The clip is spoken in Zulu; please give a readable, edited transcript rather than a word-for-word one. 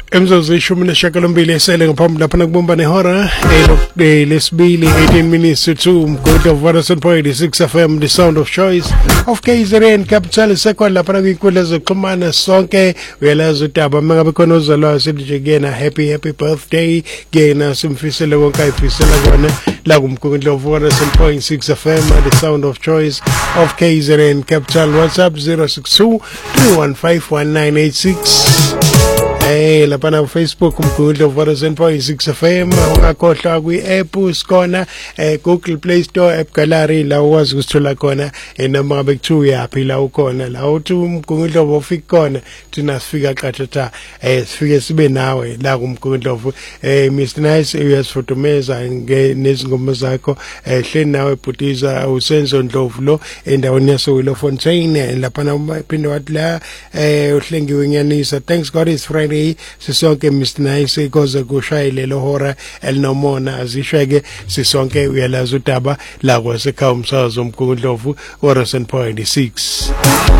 Emzozo ishumi nesishiyagalombili esele ngaphambi lapha nakubomba nehora lesibili 18 minutes to 2 mgodi of 107.6 FM the sound of choice of KZN capital second lapha nakuyinkundla zokuxhumana sonke uyalazi udaba mangabe khona uzalwa sithi kena happy birthday kena simfisela konke ayifisela kona la kumgodi of 107.6 FM the sound of choice of KZN capital WhatsApp 062 315 1986 lapha na Facebook umgudlo of 107.6 FM ungakhohlwa kwi-app sikona Google Play Store app gallery la ukwazi ukuthola khona noma ngabe kuthiwa uyapi la ukhona la uthi umgudlo ofika khona thina sifika qathatha sifike sibe nawe la kumgudlo Mr Nice uyasifotomeza nezingoma zakho hleni nawe bhutiza usenzo Ndlovu lo endaweni yaso Fontaine lapha na phinde wathi la uhlengiwe nyanisa thanks God it's Friday sisonke Mr Nice ikoze kushayile lohora elinomona azisheke sisonke uyalazi udaba la kwasekhaya umsakazo umgudlovu 107.6